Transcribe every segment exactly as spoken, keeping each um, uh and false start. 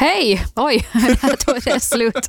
Hej! Oj, där tog det slut.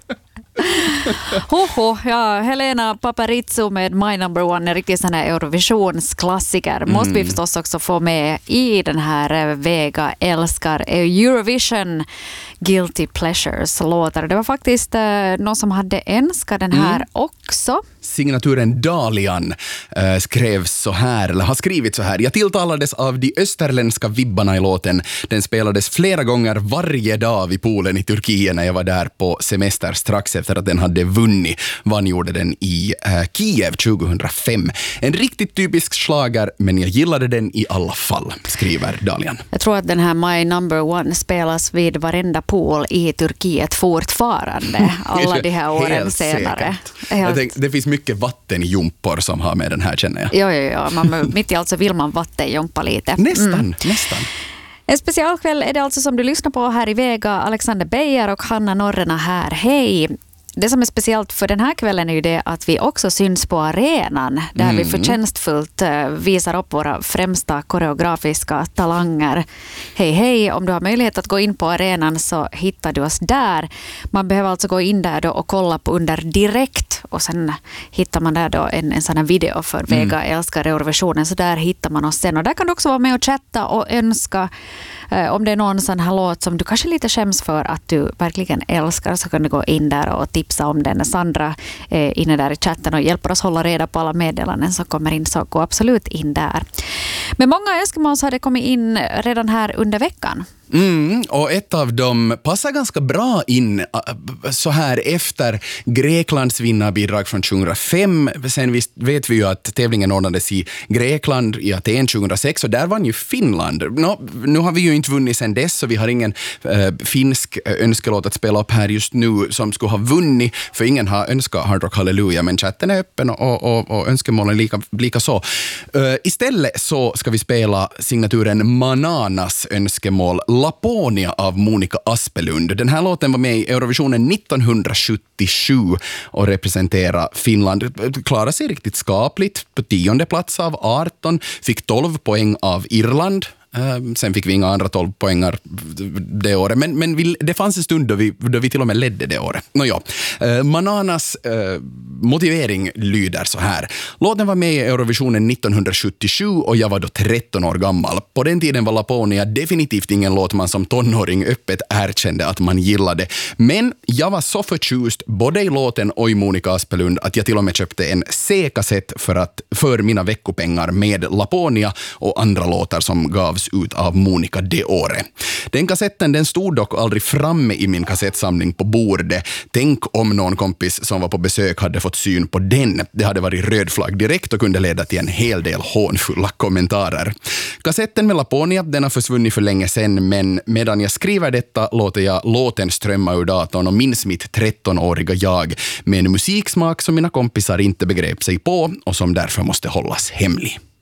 Hoho, ja, Helena Paparizou med My Number One är riktigt sån här Eurovisionsklassiker. Mm. Måste vi förstås också få med i den här Vega älskar Eurovision Guilty Pleasures-låtar. Det var faktiskt eh, någon som hade önskat den här mm. också. Signaturen Dalian äh, skrevs så här, eller har skrivit så här. Jag tilltalades av de österländska vibbarna i låten. Den spelades flera gånger varje dag vid poolen i Turkiet när jag var där på semester strax efter att den hade vunnit. Vann gjorde den i äh, Kiev tjugohundrafem. En riktigt typisk slager, men jag gillade den i alla fall, skriver Dalian. Jag tror att den här My Number One spelas vid varenda pool i Turkiet fortfarande. Alla de här åren Helt senare. Helt... Jag tänk, det finns mycket vatten i jumpor som har med den här, känner jag. Jo, jo, jo. Man, mitt i allt så vill man vattenjumpa lite. Nästan, mm. nästan. En specialkväll är det alltså som du lyssnar på här i Vega. Alexander Beijer och Hanna Norrena här. Hej! Det som är speciellt för den här kvällen är ju det att vi också syns på arenan där mm. vi förtjänstfullt visar upp våra främsta koreografiska talanger. Hej hej, om du har möjlighet att gå in på arenan så hittar du oss där. Man behöver alltså gå in där då och kolla på under direkt och sen hittar man där då en, en sån här video för Vega mm. älskar Eurovisionen, så där hittar man oss sen. Och där kan du också vara med och chatta och önska eh, om det är någon sån här låt som du kanske lite skäms för att du verkligen älskar, så kan du gå in där och tipsa om den. Sandra är inne där i chatten och hjälper oss hålla reda på alla meddelanden som kommer in, så gå absolut in där. Men många önskemål hade kommit in redan här under veckan. Mm, och ett av dem passar ganska bra in så här efter Greklands vinnarbidrag från tjugohundrafem. Sen visst vet vi ju att tävlingen ordnades i Grekland i Aten tjugohundrasex, och där vann ju Finland. Nå, nu har vi ju inte vunnit sen dess, så vi har ingen äh, finsk önskelåt att spela upp här just nu som skulle ha vunnit, för ingen har önskat Hard Rock Hallelujah, men chatten är öppen och, och, och önskemålen lika, lika så. Uh, istället så ska vi spela signaturen Mananas önskemål Laponia av Monica Aspelund. Den här låten var med i Eurovisionen nittonhundrasjuttiosju och representerar Finland. Klarade sig riktigt skapligt på tionde plats av arton, fick tolv poäng av Irland. Uh, sen fick vi inga andra tolv poängar det året, men, men vi, det fanns en stund då vi, då vi till och med ledde det året. Nåja, uh, Mananas uh, motivering lyder så här. Låten var med i Eurovisionen nittonhundrasjuttiosju och jag var då tretton år gammal. På den tiden var Laponia definitivt ingen låt man som tonåring öppet erkände att man gillade. Men jag var så förtjust både i låten och i Monica Aspelund att jag till och med köpte en C-kassett för, att, för mina veckopengar med Laponia och andra låtar som gavs ut av Monica det året. Den kassetten den stod dock aldrig framme i min kassettsamling på bordet. Tänk om någon kompis som var på besök hade fått syn på den. Det hade varit röd flagg direkt och kunde leda till en hel del hånfulla kommentarer. Kassetten med Laponia den har försvunnit för länge sedan, men medan jag skriver detta låter jag låten strömma ur datorn och minns mitt trettonåriga jag med en musiksmak som mina kompisar inte begrep sig på och som därför måste hållas hemlig.